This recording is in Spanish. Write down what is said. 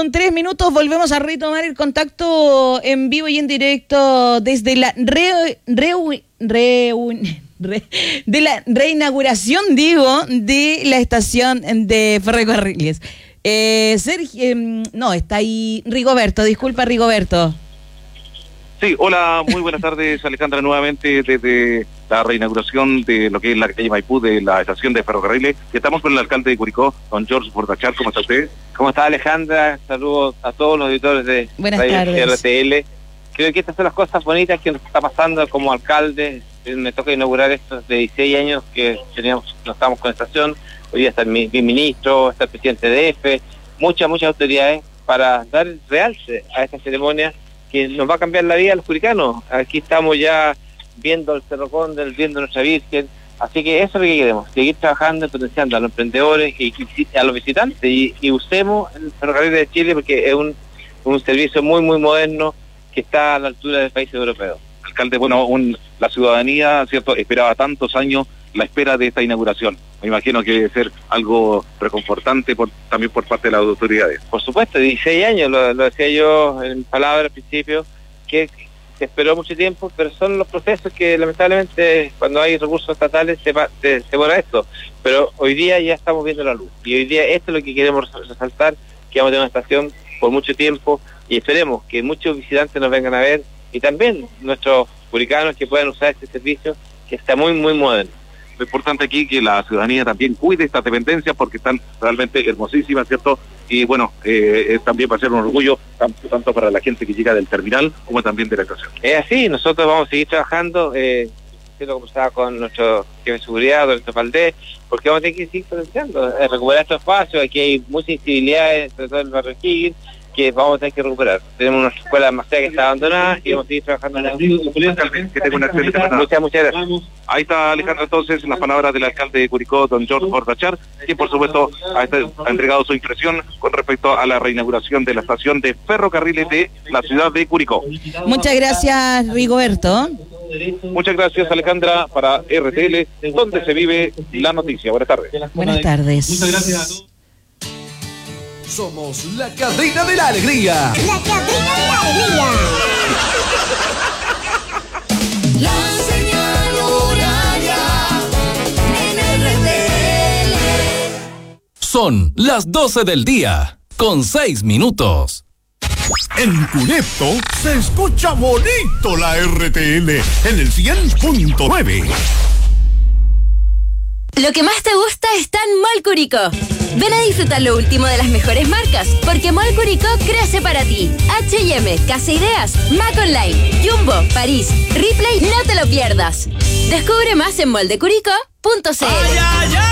8:03, volvemos a retomar el contacto en vivo y en directo desde la de la reinauguración, de la estación de ferrocarriles. Sergio, no, está ahí Rigoberto, disculpa Rigoberto. Sí, hola, muy buenas tardes, Alejandra, nuevamente desde la reinauguración de lo que es la calle Maipú de la estación de ferrocarriles. Estamos con el alcalde de Curicó, don George Bordachar. ¿Cómo está usted? ¿Cómo está, Alejandra? Saludos a todos los auditores de RTL. Creo que estas son las cosas bonitas que nos está pasando como alcalde. Me toca inaugurar esto de 16 años que no estábamos con la estación. Hoy día está el ministro, está el presidente de EFE, muchas autoridades para dar realce a esta ceremonia que nos va a cambiar la vida a los curicanos. Aquí estamos ya viendo el Cerro Cóndor, viendo nuestra Virgen, así que eso es lo que queremos, seguir trabajando y potenciando a los emprendedores y a los visitantes y usemos el ferrocarril de Chile porque es un servicio muy moderno que está a la altura del país europeo. Alcalde, bueno, la ciudadanía, ¿cierto?, esperaba tantos años la espera de esta inauguración. Me imagino que debe ser algo reconfortante también por parte de las autoridades. Por supuesto, 16 años, lo decía yo en palabras al principio, que se esperó mucho tiempo, pero son los procesos que lamentablemente cuando hay recursos estatales se demora esto. Pero hoy día ya estamos viendo la luz. Y hoy día esto es lo que queremos resaltar, que vamos a tener una estación por mucho tiempo y esperemos que muchos visitantes nos vengan a ver y también nuestros curicanos que puedan usar este servicio que está muy moderno. Lo importante aquí es que la ciudadanía también cuide estas dependencias porque están realmente hermosísimas, ¿cierto? Y bueno, también va a ser un orgullo tanto para la gente que llega del terminal como también de la estación. Es así, nosotros vamos a seguir trabajando, como estaba con nuestro jefe de seguridad, don Valdés, porque vamos a tener que seguir potenciando, recuperar estos espacios. Aquí hay muchas sensibilidades, sobre todo el barrio Higgins, que vamos a tener que recuperar. Tenemos una escuela demasiada que está abandonada y vamos a seguir trabajando en la que tenga una excelente semana. Muchas gracias. Ahí está, Alejandro, entonces las palabras del alcalde de Curicó, don George Bordachar, quien por supuesto ha entregado su impresión con respecto a la reinauguración de la estación de ferrocarriles de la ciudad de Curicó. Muchas gracias, Rigoberto. Muchas gracias, Alejandra, para RTL, donde se vive la noticia. Buenas tardes. Buenas tardes. Muchas gracias a todos. Somos la cadena de la alegría. La cadena de la alegría. La señal horaria en RTL. Son las 12 del día, con 6 minutos. En Cunepto se escucha bonito la RTL en el 100.9. Lo que más te gusta está en Mall Curicó. Ven a disfrutar lo último de las mejores marcas, porque Mall Curicó crece para ti. H&M, Casa Ideas, Mac Online, Jumbo, París, Ripley, no te lo pierdas. Descubre más en moldecuricó.cl.